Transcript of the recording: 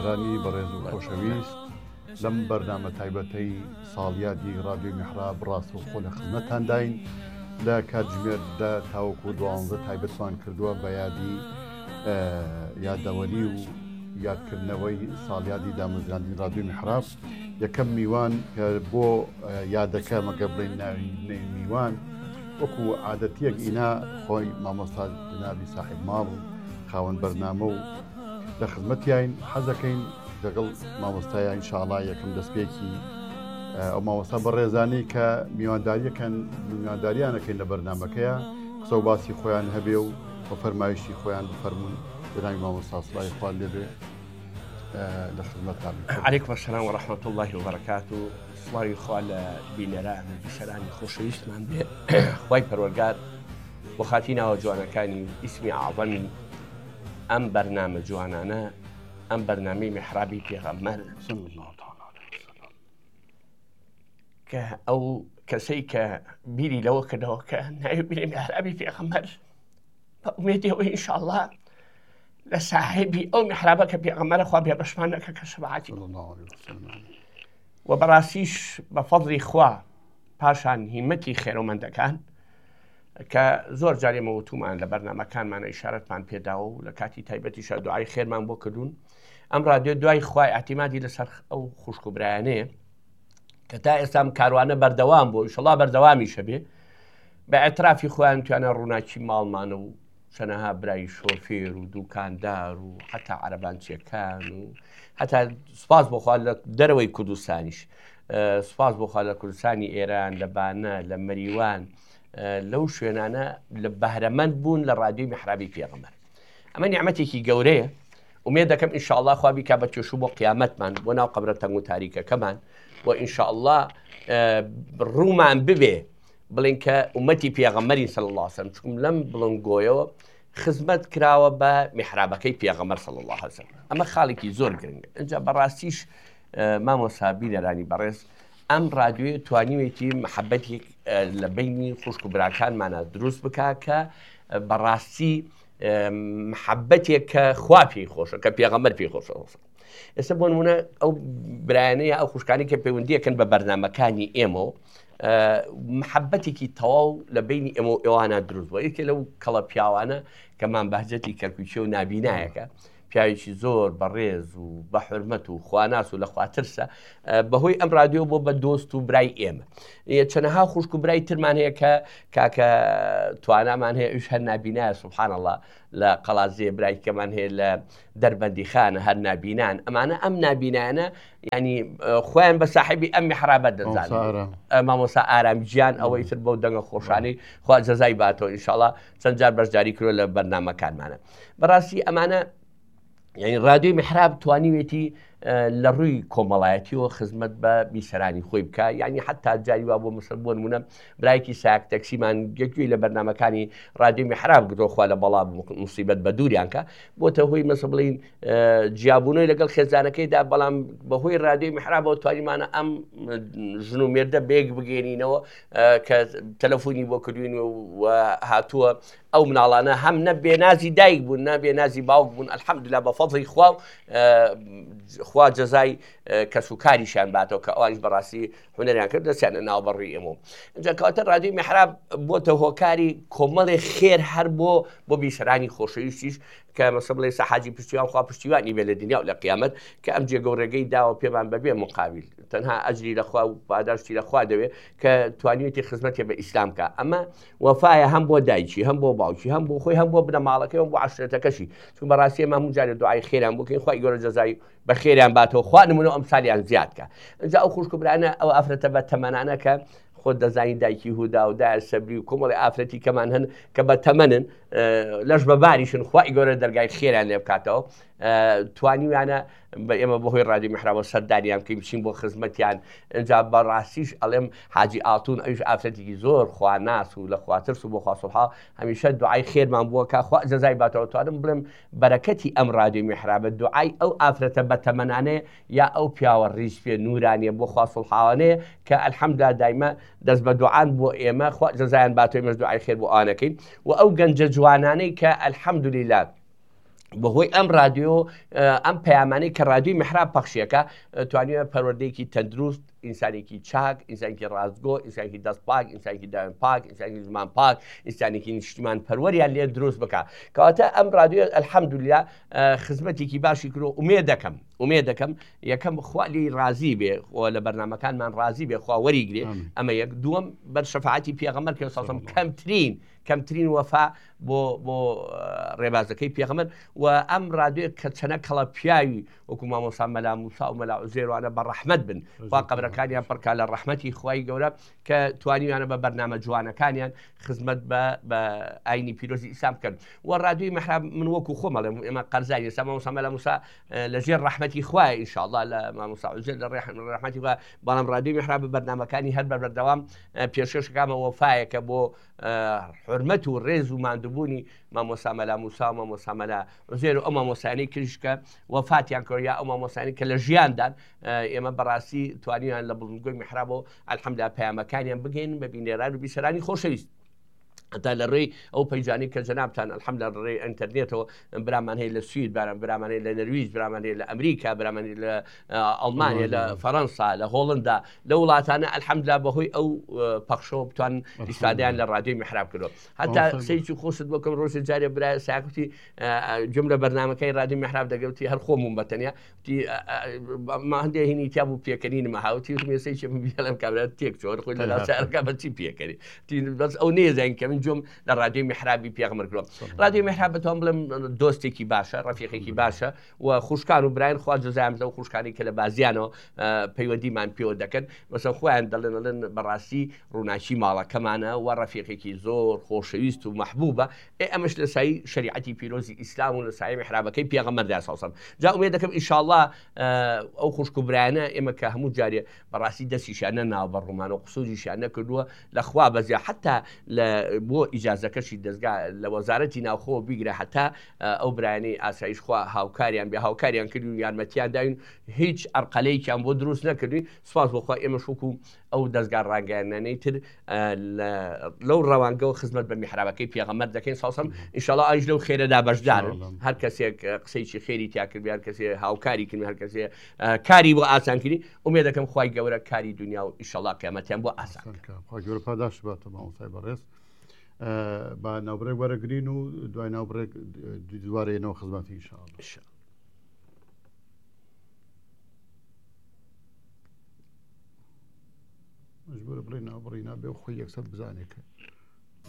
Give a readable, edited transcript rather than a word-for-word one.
رانی بەڕێز و خۆشەویست لەم بەرنامە تایبەتەی ساڵیادی ڕادیۆی میحراب ڕاست و خۆ لە خزمەتتان داین لە کاتژمێردا تاوەکو 12 تایبەتوان کردووە بە یادی یادەوەری و یادکردنەوەی ساڵیادی دامەزراندنی ڕادیۆی میحراب یەکەم میوان کە بۆ یادەکە مەگە بڵێن ناوی میوان وەکو عادەتیەک ئینا خۆی مامۆستا جنابی ساحب ماڵ و خاوەن بەرنامە و لە خزمەتیاین حەزەکەین لەگەڵ مامۆستایە ئینشاءڵڵا یەکەم دەستپێکی ئەو مامۆستا بەڕێزانەی کە میوانداریانەکەین لە بەرنامەکەیە قسە و باسی خۆیان هەبێ و بە فەرمایشتی خۆیان بفەرمون جنابی مامۆستا سڵای خوال لێبێ لە خزمەتتان. عەلەیکوم السەلام وەرەحمەتوڵڵاهی وبەرەکاتوه و سڵاوی خوا لە بینەران و بیسەرانی خۆشەویستمان بێ. خوای پەروەردگار بۆ خاتی ناوە جوانەکانی ئیسمی عەظەمی ئەم بەرنامە جوانانە ئەم بەرنامەی میحرابی پێغەمبەر کە ئەو کەسەی کە بیری لەوە کردەوە کە ناوی بینی میحرابی پێغەمبەر بە ئومێدیەوەی ئینشاءڵڵا لە ساحێبی ئەو میحرابە کە پێغەمبەرە خوا بێبەشمان دەکە کە شەفاعەتی و بەڕاستیش بە فەضڵی خوا پاشان هیمەتی خێرەومەندەکان کە زۆر جارێ مەوتومان لە بەرنامەکانمانە ئیشارەتمان پێداوە و لە کاتی تایبەتیشە دوعای خێرمان بۆ کردوون. ئەم ڕادیۆ دوای خوای ئاعتیمادی لەسەر ئەو خوشک و برایانەیە کە تا ئێستام کاروانە بەردەوام بۆ ئینشەڵڵا بەردەوامیشە بێ بە ئەترافی خۆیان توانە ڕووناکی ماڵمانە و چەنەها برای شۆفێر و دوکاندار و حتا عەرەبانچیەکان و حتا سوپاس بۆخوا لە دەرەوەی کوردستانیش سوپاس بۆخوا لە کوردستانی ئێران لە بانە لە مەریوان لەو شوێنانە لە بەهرەمەند بوون لە ڕادیۆی میحرابی پێغەمبەر. ئەمە نیعمەتێکی گەورەیە. ئومێد دەکەم ئینشاءڵڵا خوا بیکا بە کێشوو بۆ قیامەتمان بۆ ناو قەبرە تەنگ و تاریکەکەمان و ئینشاءڵڵا ڕوومان ببێ بڵێن کە ئومەتی پێغەمبەری صلی الله علیه وسلم چون لەم بڵنگۆیەوە خزمەت کراوە بە میحرابەکەی پێغەمبەر صلی الله علیه وسلم. ئەمە خاڵێکی زۆر گرنگە. ئەنجا بەڕاستیش مامۆستا بینەرانی بەڕێز ئەم ڕادیۆیە توانیوێتی محەبەتێک لە بینی خوشک و براکانمانە دروست بکا کە بەڕاستی محەبەتێک کە خوا پێی خۆشە کە پێغەمبەر پێی خۆشە. ئێستا بۆ نمونە ئەو برایانەیە ئەو خوشکانی کە پەیوەندیەکەن بە بەرنامەکانی ئێمە محەبەتێکی تەواو لە بینی ئێمە و ئێوانە دروست بووە. یەکێ لەو کەڵە پیاوانە کە مامبەهجەتی کەرکووچیە و نابینایەکە پیاوێکی زۆر بەڕێز و بە حورمەت و خواناس و لە خواترسە بەهۆی ئەم ڕادیۆ بۆ بە دۆست و برای ئێمە. چەنەها خوشک و برای ترمان هەیە کە کاکە توانامان هەیە ئەوش هەر نابینایە سوبحان الله لە قەڵازێ برایکەمان هەیە لە دەربەندیخانە هەر نابینان. ئەمانە ئەم نابینانە ینی خۆیان بە ساحیبی ئەم میحرابە دەزانن. مامۆستا ئارامیجیان ئەوەی تر بەو دەنگە خۆشانەی خوا جەزای باتەوە ئینشاءڵڵا چەند جار بەشداری کردووە لە بەرنامەکانمانە. بەڕاستی ئەمانە یعنی ڕادیۆی میحراب توانیوێتی لە ڕووی کۆمەڵایەتیەوە خزمەت بە بیسەرانی خۆی بکە. یعنی حتا جاری وا بۆ مسل بۆ نمونە برایەکی ساک تەکسیمان یەکوێ لە بەرنامەکانی ڕادیۆی میحراب گرۆ خوا لە بەڵا موسیبەت بە دووریان کە بۆتە هۆی مەسە بڵین جیابوونەوەی لەگەڵ خێزانەکەیدا بەڵام بەهۆی ڕادیۆی میحرابەوە توانیمانە ئەم ژن و مێردە بێک بگەێنینەوە کە تەلەفۆنی بۆ کردوین و هاتووە ئەو مناڵانە هەم نە بێنازی دایک بوون نە بێنازی باوک بوون. ئەلحەمدوللا بە فەضڵی خوا خوا جەزای کەس و کاریشان باتەوە کە ئەوانش بەڕاستی حونەریان کرد دەستیانە ناوبەڕووی ئێمە. اینجا کەواتە ڕادیۆی میحراب بۆتە هۆکاری کۆمەڵی خێر هەر بۆ بیسەرانی خۆشەویستیش کە مەسە بڵێ سەحاجی پشتیوان خوا پشتیوانی بێ لە دنیا و لە قیامەت کە ئەم جێگە و ڕێگەی داوە پێمان بەبێ مقابل تەنها ئەجری لەخوا و پاداشتی لەخوا دەوێت کە توانیوێتی خزمەتی بە ئیسلام کە. ئەمە وەفایە هەم بۆ دایکی هەم بۆ باوکی هەم بۆ خۆی هەم بۆ بنەماڵەکەی هەم بۆ عەشرەتەکەشی چون بەڕاستی ئێمە هەموو جارێ دوعای خێران بۆکەین خوای گەورە جەزای بە خێریان باتەوە خوا نمونە ئەمسالیان زیاد کە. ئەنجا ئەو خوشک و برانە ئەو ئافرەتە بە تەمەنانە کە خۆ دەزانی دایکی هودا و دایە سەبری و کۆمەڵی ئافرەتی کەمان هەن کە بە تەمەنن لەش بە باریشن خوای گەورە دەرگای خێران لێ بکاتەوە توانیوانە بە ئێمە بەهۆی ڕادیۆی میحرابەوە سەرداریان بکەین بچین بۆ خزمەتیان. ئەنجا بەڕاستیش ئەڵێم حاجی ئاڵتون ئەویش ئافرەتێکی زۆر خواناس و لە خواترس و بۆ خوا سوبحا هەمیشە دوعای خێرمان بووە کە خوا جەزای باتەوە. توانم بڵێم بەرەکەتی ئەم ڕادیۆی میحرابە دوعای ئەو ئافرەتە بە تەمەنانەیە یا ئەو پیاوە ڕیش پێ نورانیە بۆ خوا سوبحاوانەیە کە ئەلحەمدوللا دایمە دەست بە دوعان بۆ ئێمە خوا جەزایان باتەوە ئێمەش دوعای خێر بۆ ئەوانەکەین و ئەو گەنجە جوانانەی کە ئەلحەمدوللا بەهۆی ئەم رادیۆ ئەم پەیامانەی کە رادیۆی میحراب پەخشیەکە توانیوە پەروەردەیەکی تەندروست، ئینسانێکی چاک، ئینسانێکی ڕازگۆ، ئینسانێکی دەست پاک، ئینسانێکی داوێن پاک، ئینسانێکی زمان پاک، ئینسانێکی نیشتیمان پەروەریان لێ دروست بکە. کەواتە ئەم رادیۆ ئەلحەمدولیا خزمەتێکی باشی کردو. ئومێ دەکەم یەکەم خوا لێی رازی بێ، لە بەرنامەکانمان رازی بێ، خوا وەریگرێ. ئەمە یەک. دووەم بەر شەفاعەتی پێغەمبەر کە سەڵسەم کەمترین وەفا بۆ ڕێبازەکەی پێغەمبەر و ئەم رادیۆ کە چەنە کەڵە پیاوی وەکو مامۆستا مەلا موسا و مەلا عوزێرانە بە ڕەحمەت بن، خوا قەبرەکانیان پڕکا لە ڕەحمەتی خوای گەورە کە توانیویانە بە بەرنامە جوانەکانیان خزمەت بە ئاینی پیرۆزی ئیسلام بکەن. و رادیۆی میحراب من وەکو خۆمەڵێم ئێمە قەرزای ئێستا مامۆستا مەلا موسا لەژێر ڕەحمەتی خوایە ئینشاءڵڵا، لە مامۆستا عوزێر لە ڕەحمەتی خوای، بەڵام رادیۆی میحراب بە بەرنامەکانی هەر بەردەوام پێشکەشەکەمە وەفایەکە بۆ حرمەت و ڕێز و ماندووبوونی مامۆستا مەلا موسا و مامۆستا مەلا عوزێر و ئەو مامۆستایانەی کریشکە وەفاتیان کرد، یا ئەو مامۆستایانی کە لە ژیاندان ئێمە بەڕاستی توانیان لە بڵندگۆی میحرابەوە ئەلحەمدولیا پەیامەکانیان بگەین بە بینێران و بیسەرانی خۆشەویست. تا لە ڕێی ئەو پەیجانی کە جەنابتان ئەلحەمدولیا لە ڕێی ئینتەرنێتەوە برامان هەیە لە سوید، برامان هەیە لە نەرویج، برامان هەیە لە ئەمریکا، برامان هەیە لە ئەڵمانیا، لە فەڕەنسا، لە هۆڵندا، لە وڵاتانە ئەلحەمدولیا بەهۆی ئەو پەخشەوە بتوان ئیسفادەیان لە رادیۆی میحراب کردەوە. هەتا سەیری خۆشت بۆکەم ڕۆژی جارێ برای ساکوتی جملە بەرنامەکەی رادیۆی میحراب دەگەوتی هەر خۆمون بەتەنیا هەندێک هینی تیا بوو پێکەنینمە هاوتی مێسەیکی بێڵم کابرا تێک چۆر خۆی لە ناوچارەکە بەچی پێکەنی بەس ئەو نێزانین کە من جۆم لە رادیۆی میحرابی پێغەمبەر کردووە. رادیۆی میحراب بەتوان بڵێم دۆستێکی باشە، ڕەفیقێکی باشە و خوشکان و براین خوا جەزایان بدە و خوشکانی کە لە بازیانەوە پەیوەندیمان پێوە دەکەن، بەسەر خۆیان دەڵێن بەڕاستی ڕووناچی ماڵەکەمانە و ڕەفیقێکی زۆر خۆشەویست و مەحبوبە. ئەمەش لە سای شریعەتی پیرۆزی ئیسلام و لە سای میحرابەکەی پێغەمبەر سەڵسەم. جا ئومێد دەکەم ئینشاءڵڵا ئەو خوشک و برایانە ئێمە کە هەموو جارێ بەڕاستی دەستیشانە ناو بە ڕوومان و قسووریشیان نەکردووە لەخوا بەزیا حتا بۆ ئیجازەکەشی دەستگا لە وەزارەتی ناوخۆ بیگرە حتا ئەو برایانەی ئاسایش خوا هاوکاریان بێ هاوکاریان کردی و یارمەتیان داین، هیچ ئەرقەلەیەکیان بۆ دروست نەکردوین. سوپاس بۆخوا ئێمەش وەکو ئەو دەستگا ڕاگەیاندنەی تر لەو ڕەوانگەەوە خزمەت بە میحرابەکەی پێغەمبەر دەکەین سەڵسەم. ئینشاءڵڵا ئایش لەو خێرەدا بەشدارن، هەر کەسێک قسەیکی خێری تیا کرد، هەر کەسێ هاوکاری کرد، هەر کەسێ کاری بۆ ئاسان کردی. ئومێد دەکەم خوای گەورە کاری دنیا و ئینشاءڵڵا قیامەتیان بۆ ئاسان بکات. خوای گەورە پاداش باتە مامۆستای بەڕێز. با ناوبڕێک وەرەگرین و دوای ناوبڕێک دووارێنەوە خزمەتی ئینشاءڵڵا. مەجبورە بڵێ ناوبڕی نابێ و خۆی یەکسەر بزانێت کە